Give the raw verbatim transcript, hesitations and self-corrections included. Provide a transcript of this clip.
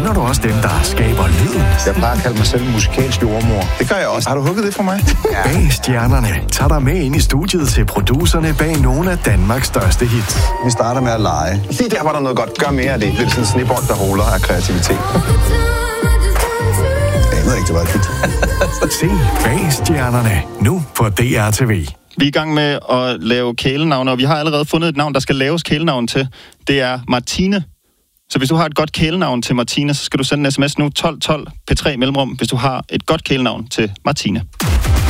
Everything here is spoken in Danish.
Kender du også dem, der skaber lyden? Jeg plejer at kalde mig selv musikalsk jordmor. Det gør jeg også. Har du hugget det for mig? Ja. Bag stjernerne tager dig med ind i studiet til producerne bag nogle af Danmarks største hits. Vi starter med at lege. Lige der var der noget godt. Gør mere af det. Det er sådan en snebold, der ruller af kreativitet. Jeg ved ikke, det var et hit. Se Bag stjernerne nu på D R T V. Vi er i gang med at lave kælenavne, og vi har allerede fundet et navn, der skal laves kælenavn til. Det er Martine. Så hvis du har et godt kælenavn til Martine, så skal du sende en sms nu tolv tolv P tre mellemrum, hvis du har et godt kælenavn til Martine.